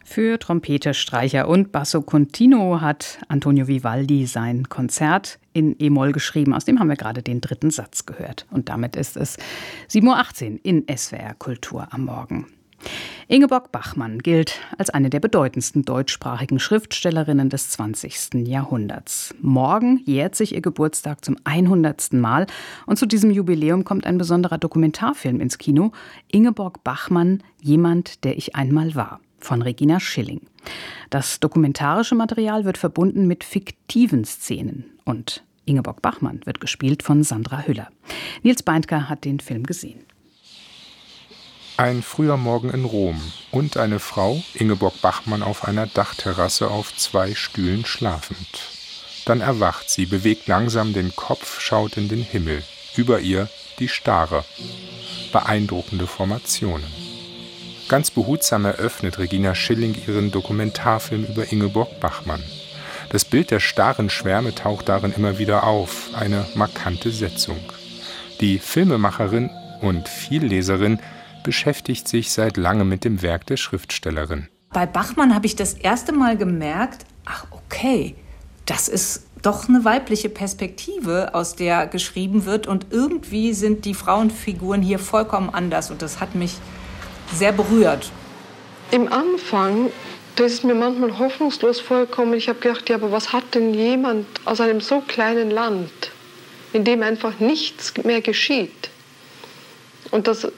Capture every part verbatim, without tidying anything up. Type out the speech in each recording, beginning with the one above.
Für Trompete, Streicher und Basso Continuo hat Antonio Vivaldi sein Konzert in E-Moll geschrieben. Aus dem haben wir gerade den dritten Satz gehört. Und damit ist es sieben Uhr achtzehn in S W R Kultur am Morgen. Ingeborg Bachmann gilt als eine der bedeutendsten deutschsprachigen Schriftstellerinnen des zwanzigsten Jahrhunderts. Morgen jährt sich ihr Geburtstag zum hundertsten Mal und zu diesem Jubiläum kommt ein besonderer Dokumentarfilm ins Kino. Ingeborg Bachmann, jemand, der ich einmal war, von Regina Schilling. Das dokumentarische Material wird verbunden mit fiktiven Szenen und Ingeborg Bachmann wird gespielt von Sandra Hüller. Nils Beindker hat den Film gesehen. Ein früher Morgen in Rom und eine Frau, Ingeborg Bachmann, auf einer Dachterrasse auf zwei Stühlen schlafend. Dann erwacht sie, bewegt langsam den Kopf, schaut in den Himmel. Über ihr die Stare. Beeindruckende Formationen. Ganz behutsam eröffnet Regina Schilling ihren Dokumentarfilm über Ingeborg Bachmann. Das Bild der starren Schwärme taucht darin immer wieder auf, eine markante Setzung. Die Filmemacherin und Vielleserin beschäftigt sich seit langem mit dem Werk der Schriftstellerin. Bei Bachmann habe ich das erste Mal gemerkt, ach okay, das ist doch eine weibliche Perspektive, aus der geschrieben wird. Und irgendwie sind die Frauenfiguren hier vollkommen anders. Und das hat mich sehr berührt. Im Anfang, das ist mir manchmal hoffnungslos vorgekommen. Ich habe gedacht, ja, aber was hat denn jemand aus einem so kleinen Land, in dem einfach nichts mehr geschieht? Und das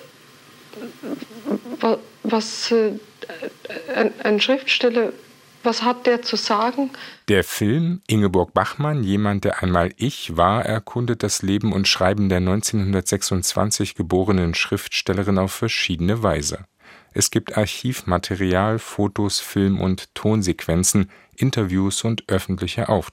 was äh, ein, ein Schriftsteller, was hat der zu sagen? Der Film Ingeborg Bachmann, jemand, der einmal ich war, erkundet das Leben und Schreiben der neunzehnhundertsechsundzwanzig geborenen Schriftstellerin auf verschiedene Weise. Es gibt Archivmaterial, Fotos, Film- und Tonsequenzen, Interviews und öffentliche Auftritte.